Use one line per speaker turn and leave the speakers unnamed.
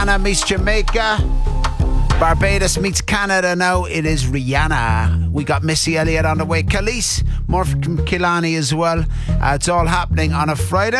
Anna meets Jamaica. Barbados meets Canada now. It is Rihanna. We got Missy Elliott on the way. Khalees, more from Kilani as well. It's all happening on a Friday.